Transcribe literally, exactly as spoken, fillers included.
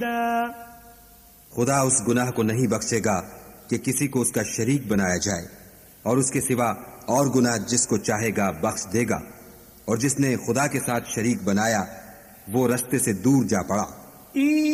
खुदा उस गुनाह को नहीं बख्शेगा कि किसी को उसका शरीक बनाया जाए, और उसके सिवा और गुनाह जिसको चाहेगा बख्श देगा। और जिसने खुदा के साथ शरीक बनाया वो रस्ते से दूर जा पड़ा।